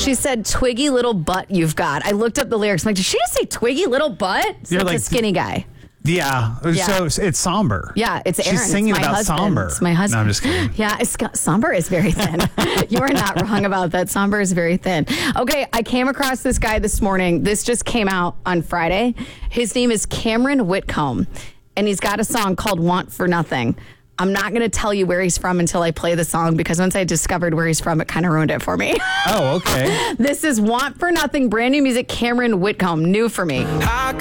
She said, "Twiggy little butt you've got." I looked up the lyrics. I'm like, did she just say "twiggy little butt"? It's like a skinny guy. Yeah. So it's somber. Yeah, it's Aaron. She's singing about husband. somber. It's my husband. No, I'm just kidding. Yeah, somber is very thin. You are not wrong about that. Somber is very thin. Okay, I came across this guy this morning. This just came out on Friday. His name is Cameron Whitcomb, and he's got a song called "Want for Nothing." I'm not going to tell you where he's from until I play the song, because once I discovered where he's from, it kind of ruined it for me. Oh, okay. This is "Want for Nothing," brand new music, Cameron Whitcomb, new for me. I